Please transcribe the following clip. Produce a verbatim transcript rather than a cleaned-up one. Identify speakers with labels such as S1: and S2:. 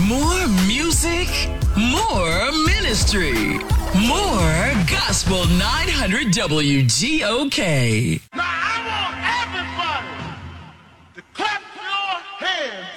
S1: More music, more ministry, more Gospel nine hundred W G O K.